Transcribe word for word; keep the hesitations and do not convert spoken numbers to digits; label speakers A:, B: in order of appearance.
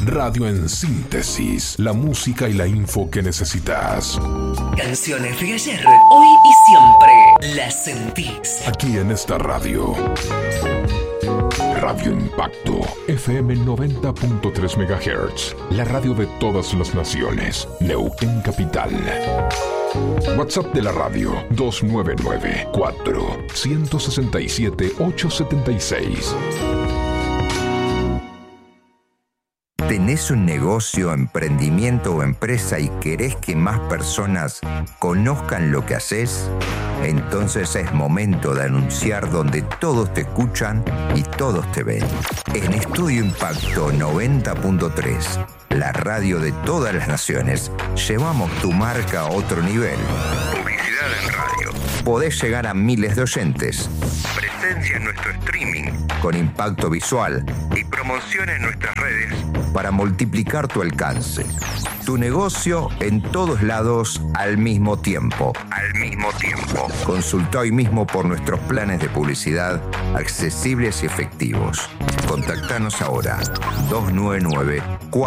A: Radio en síntesis, la música y la info que necesitas.
B: Canciones de ayer, hoy y siempre las sentís.
A: Aquí en esta radio. Radio Impacto, F M noventa punto tres megahertz, la radio de todas las naciones, Neuquén Capital. WhatsApp de la radio, dos nueve nueve, cuatro, uno seis siete, ocho siete seis.
C: ¿Tenés un negocio, emprendimiento o empresa y querés que más personas conozcan lo que haces? Entonces es momento de anunciar donde todos te escuchan y todos te ven. En Estudio Impacto noventa punto tres, la radio de todas las naciones, llevamos tu marca a otro nivel. Publicidad en radio. Podés llegar a miles de oyentes. Presencia en nuestro streaming con impacto visual y promoción en nuestras redes para multiplicar tu alcance. Tu negocio en todos lados al mismo tiempo. Al mismo tiempo. Consulta hoy mismo por nuestros planes de publicidad accesibles y efectivos. Contactanos ahora. dos nueve nueve, cuatro